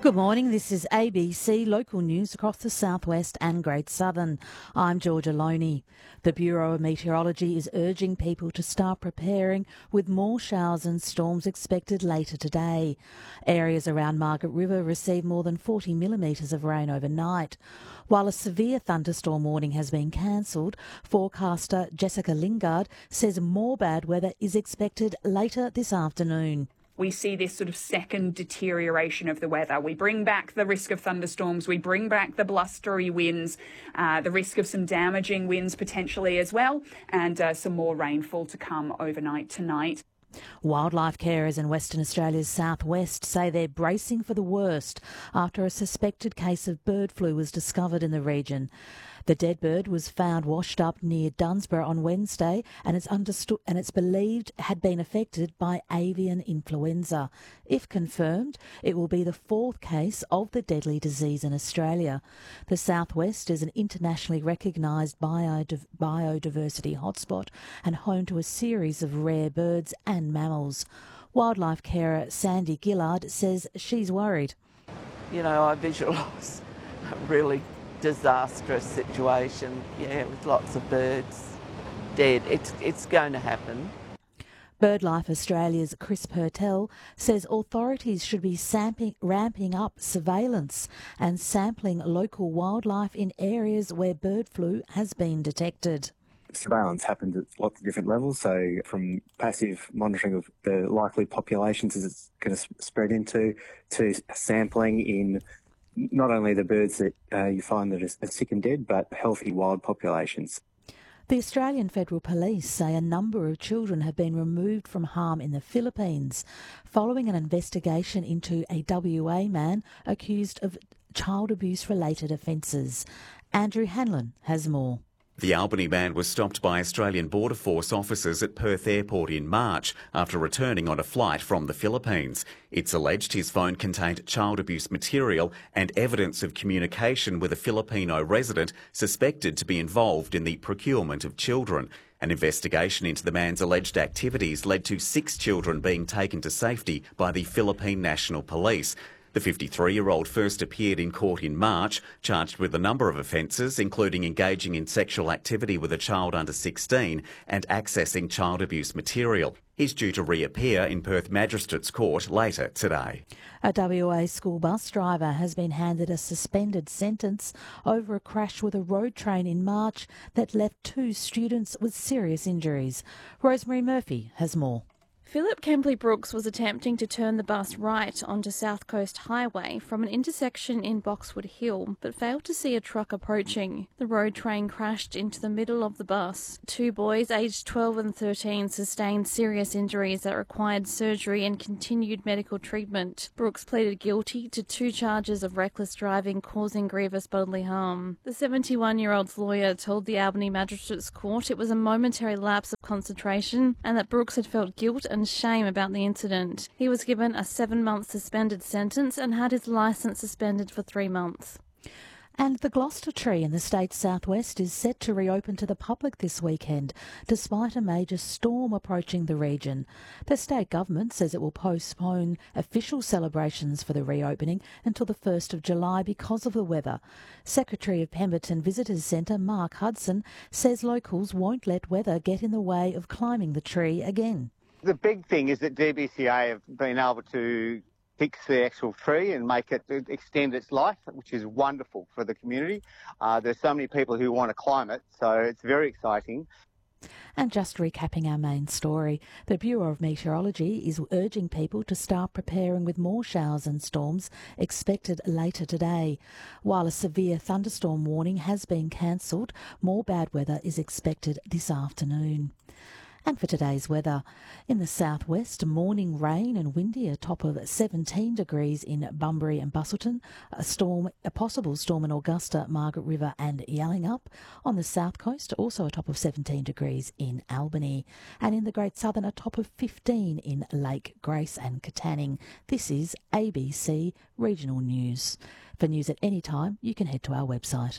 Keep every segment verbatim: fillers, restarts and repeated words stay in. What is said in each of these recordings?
Good morning, this is A B C local news across the southwest and Great Southern. I'm Georgia Loney. The Bureau of Meteorology is urging people to start preparing with more showers and storms expected later today. Areas around Margaret River received more than forty millimetres of rain overnight. While a severe thunderstorm warning has been cancelled, forecaster Jessica Lingard says more bad weather is expected later this afternoon. We see this sort of second deterioration of the weather. We bring back the risk of thunderstorms, we bring back the blustery winds, uh, the risk of some damaging winds potentially as well, and uh, some more rainfall to come overnight tonight. Wildlife carers in Western Australia's southwest say they're bracing for the worst after a suspected case of bird flu was discovered in the region. The dead bird was found washed up near Dunsborough on Wednesday, and it's understood and it's believed had been affected by avian influenza. If confirmed, it will be the fourth case of the deadly disease in Australia. The southwest is an internationally recognised biodiv- biodiversity hotspot and home to a series of rare birds and mammals. Wildlife carer Sandy Gillard says she's worried. You know, I visualise really disastrous situation, yeah, with lots of birds dead. It's it's going to happen. BirdLife Australia's Chris Purtell says authorities should be sampling, ramping up surveillance and sampling local wildlife in areas where bird flu has been detected. Surveillance happens at lots of different levels, so from passive monitoring of the likely populations as it's going to spread into, to sampling in not only the birds that uh, you find that are sick and dead, but healthy wild populations. The Australian Federal Police say a number of children have been removed from harm in the Philippines following an investigation into a W A man accused of child abuse-related offences. Andrew Hanlon has more. The Albany man was stopped by Australian Border Force officers at Perth Airport in March after returning on a flight from the Philippines. It's alleged his phone contained child abuse material and evidence of communication with a Filipino resident suspected to be involved in the procurement of children. An investigation into the man's alleged activities led to six children being taken to safety by the Philippine National Police. The fifty-three-year-old first appeared in court in March, charged with a number of offences, including engaging in sexual activity with a child under sixteen and accessing child abuse material. He's due to reappear in Perth Magistrates Court later today. A W A school bus driver has been handed a suspended sentence over a crash with a road train in March that left two students with serious injuries. Rosemary Murphy has more. Philip Kempley Brooks was attempting to turn the bus right onto South Coast Highway from an intersection in Boxwood Hill, but failed to see a truck approaching. The road train crashed into the middle of the bus. Two boys aged twelve and thirteen sustained serious injuries that required surgery and continued medical treatment. Brooks pleaded guilty to two charges of reckless driving causing grievous bodily harm. The seventy-one-year-old's lawyer told the Albany Magistrates Court it was a momentary lapse of concentration and that Brooks had felt guilt and shame about the incident. He was given a seven-month suspended sentence and had his licence suspended for three months. And the Gloucester Tree in the state's southwest is set to reopen to the public this weekend, despite a major storm approaching the region. The state government says it will postpone official celebrations for the reopening until the first of July because of the weather. Secretary of Pemberton Visitors Centre, Mark Hudson, says locals won't let weather get in the way of climbing the tree again. The big thing is that D B C A have been able to fix the actual tree and make it extend its life, which is wonderful for the community. Uh, there's so many people who want to climb it, so it's very exciting. And just recapping our main story, the Bureau of Meteorology is urging people to start preparing with more showers and storms expected later today. While a severe thunderstorm warning has been cancelled, more bad weather is expected this afternoon. And for today's weather, in the southwest, morning rain and windy, a top of seventeen degrees in Bunbury and Busselton, a storm, a possible storm in Augusta, Margaret River and Yallingup. On the south coast, also a top of seventeen degrees in Albany. And in the Great Southern, a top of fifteen in Lake Grace and Katanning. This is A B C Regional News. For news at any time, you can head to our website.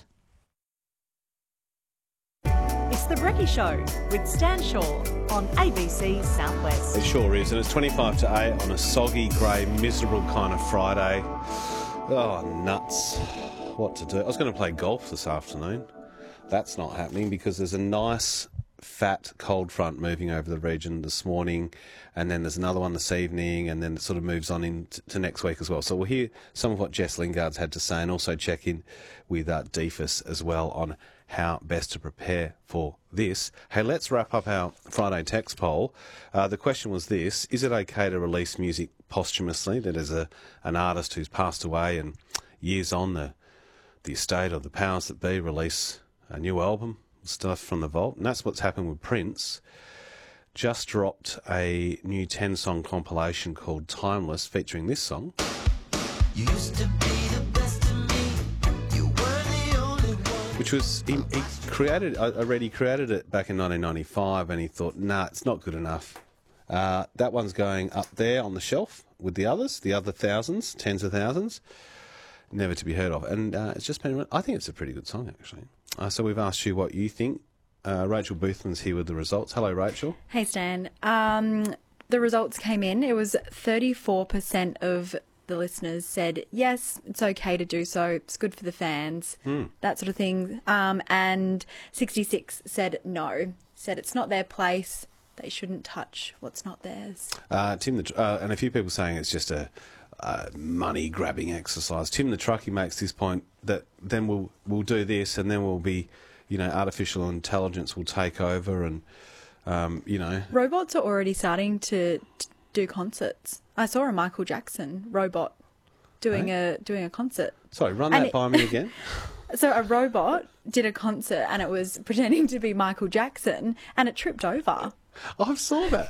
It's The Brekkie Show with Stan Shaw on A B C Southwest. It sure is, and it's twenty-five to eight on a soggy, grey, miserable kind of Friday. Oh, nuts. What to do? I was going to play golf this afternoon. That's not happening because there's a nice fat cold front moving over the region this morning, and then there's another one this evening, and then it sort of moves on into to next week as well. So we'll hear some of what Jess Lingard's had to say, and also check in with uh, D F I S as well on how best to prepare for this. Hey, let's wrap up our Friday text poll. Uh, the question was this: is it okay to release music posthumously? That is a an artist who's passed away, and years on, the the estate of the powers that be release a new album, stuff from the vault, and that's what's happened with Prince. Just dropped a new ten-song compilation called Timeless, featuring this song. You used to be the best of me. You were the only one. Which was, he, he created, I read he created it back in nineteen ninety-five, and he thought, nah, it's not good enough. Uh, that one's going up there on the shelf with the others, the other thousands, tens of thousands, never to be heard of. And uh, it's just been, I think it's a pretty good song, actually. Uh, so we've asked you what you think. Uh, Rachel Boothman's here with the results. Hello, Rachel. Hey, Stan. Um, the results came in. It was thirty-four percent of the listeners said, yes, it's okay to do so. It's good for the fans, mm. that sort of thing. Um, and sixty-six said no, said it's not their place. They shouldn't touch what's not theirs. Uh, Tim, the, uh, and a few people saying it's just a uh, money-grabbing exercise. Tim the Truckie makes this point that then we'll we'll do this, and then we'll be, you know, artificial intelligence will take over, and um, you know, robots are already starting to, to do concerts. I saw a Michael Jackson robot doing hey? a doing a concert. Sorry, run that it, by me again. So a robot did a concert, and it was pretending to be Michael Jackson, and it tripped over. I saw that.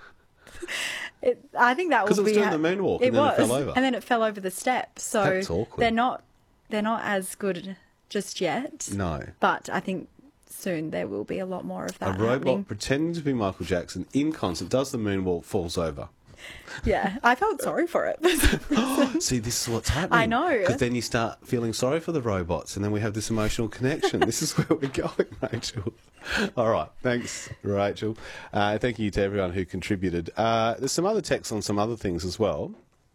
It, I think that because would it was be doing ha- the moonwalk, it and then was, it fell over, and then it fell over the steps. So that's awkward. They're not they're not as good just yet. No, but I think soon there will be a lot more of that. A robot happening. pretending to be Michael Jackson in concert does the moonwalk, falls over. Yeah, I felt sorry for it. See, this is what's happening. I know. Because then you start feeling sorry for the robots, and then we have this emotional connection. This is where we're going, Rachel. All right, thanks, Rachel. Uh, thank you to everyone who contributed. Uh, there's some other texts on some other things as well.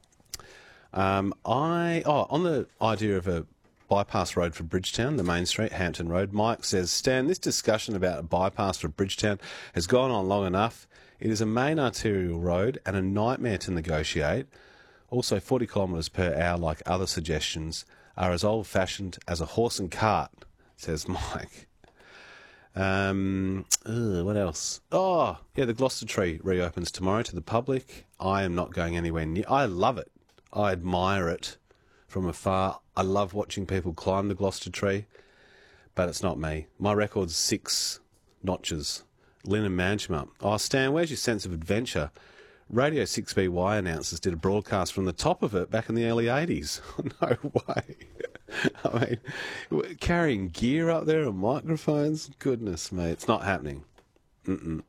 Um, I oh, on the idea of a bypass road for Bridgetown, the main street, Hampton Road. Mike says, Stan, this discussion about a bypass for Bridgetown has gone on long enough. It is a main arterial road and a nightmare to negotiate. Also, forty kilometres per hour, like other suggestions, are as old-fashioned as a horse and cart, says Mike. Um, ugh, what else? Oh, yeah, the Gloucester Tree reopens tomorrow to the public. I am not going anywhere near. I love it. I admire it from afar. I love watching people climb the Gloucester Tree, but it's not me. My record's six notches. Lynn and Manchima. Oh, Stan, where's your sense of adventure? Radio six B Y announcers did a broadcast from the top of it back in the early eighties. No way. I mean, carrying gear up there and microphones? Goodness me, it's not happening. Mm-mm.